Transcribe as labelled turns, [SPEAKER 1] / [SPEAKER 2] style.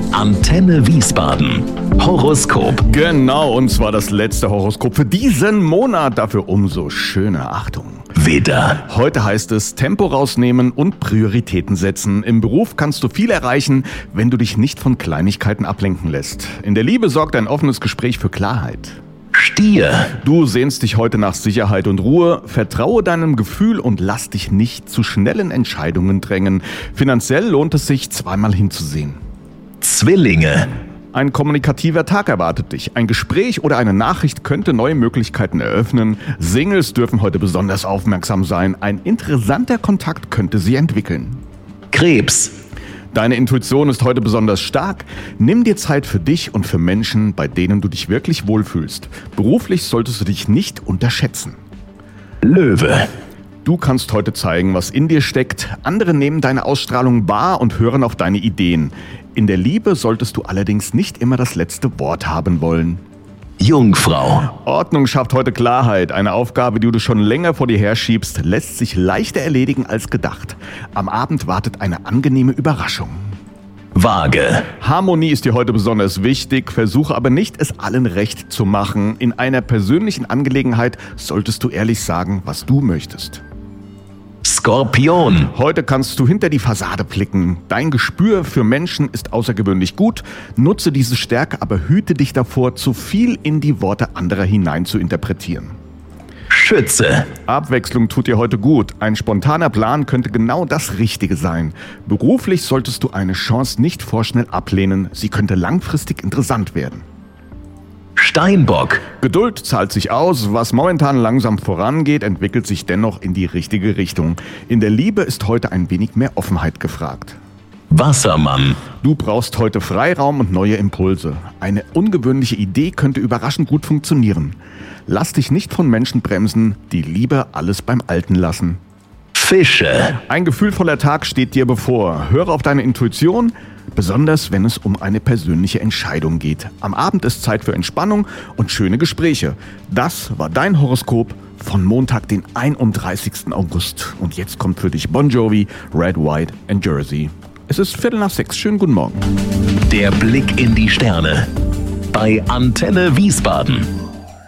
[SPEAKER 1] Antenne Wiesbaden. Horoskop.
[SPEAKER 2] Genau, und zwar das letzte Horoskop für diesen Monat. Dafür umso schöner. Achtung.
[SPEAKER 1] Widder.
[SPEAKER 2] Heute heißt es Tempo rausnehmen und Prioritäten setzen. Im Beruf kannst du viel erreichen, wenn du dich nicht von Kleinigkeiten ablenken lässt. In der Liebe sorgt ein offenes Gespräch für Klarheit.
[SPEAKER 1] Stier.
[SPEAKER 2] Du sehnst dich heute nach Sicherheit und Ruhe. Vertraue deinem Gefühl und lass dich nicht zu schnellen Entscheidungen drängen. Finanziell lohnt es sich, zweimal hinzusehen.
[SPEAKER 1] Zwillinge.
[SPEAKER 2] Ein kommunikativer Tag erwartet dich. Ein Gespräch oder eine Nachricht könnte neue Möglichkeiten eröffnen. Singles dürfen heute besonders aufmerksam sein. Ein interessanter Kontakt könnte sie entwickeln.
[SPEAKER 1] Krebs.
[SPEAKER 2] Deine Intuition ist heute besonders stark. Nimm dir Zeit für dich und für Menschen, bei denen du dich wirklich wohlfühlst. Beruflich solltest du dich nicht unterschätzen.
[SPEAKER 1] Löwe.
[SPEAKER 2] Du kannst heute zeigen, was in dir steckt. Andere nehmen deine Ausstrahlung wahr und hören auf deine Ideen. In der Liebe solltest du allerdings nicht immer das letzte Wort haben wollen.
[SPEAKER 1] Jungfrau.
[SPEAKER 2] Ordnung schafft heute Klarheit. Eine Aufgabe, die du schon länger vor dir herschiebst, lässt sich leichter erledigen als gedacht. Am Abend wartet eine angenehme Überraschung.
[SPEAKER 1] Waage.
[SPEAKER 2] Harmonie ist dir heute besonders wichtig. Versuche aber nicht, es allen recht zu machen. In einer persönlichen Angelegenheit solltest du ehrlich sagen, was du möchtest.
[SPEAKER 1] Skorpion.
[SPEAKER 2] Heute kannst du hinter die Fassade blicken. Dein Gespür für Menschen ist außergewöhnlich gut. Nutze diese Stärke, aber hüte dich davor, zu viel in die Worte anderer hinein zu interpretieren.
[SPEAKER 1] Schütze.
[SPEAKER 2] Abwechslung tut dir heute gut. Ein spontaner Plan könnte genau das Richtige sein. Beruflich solltest du eine Chance nicht vorschnell ablehnen. Sie könnte langfristig interessant werden.
[SPEAKER 1] Steinbock.
[SPEAKER 2] Geduld zahlt sich aus. Was momentan langsam vorangeht, entwickelt sich dennoch in die richtige Richtung. In der Liebe ist heute ein wenig mehr Offenheit gefragt.
[SPEAKER 1] Wassermann.
[SPEAKER 2] Du brauchst heute Freiraum und neue Impulse. Eine ungewöhnliche Idee könnte überraschend gut funktionieren. Lass dich nicht von Menschen bremsen, die lieber alles beim Alten lassen.
[SPEAKER 1] Fische.
[SPEAKER 2] Ein gefühlvoller Tag steht dir bevor. Höre auf deine Intuition, besonders wenn es um eine persönliche Entscheidung geht. Am Abend ist Zeit für Entspannung und schöne Gespräche. Das war dein Horoskop von Montag, den 31. August. Und jetzt kommt für dich Bon Jovi, Red, White and Jersey. Es ist 5:45. Schönen guten Morgen.
[SPEAKER 1] Der Blick in die Sterne. Bei Antenne Wiesbaden.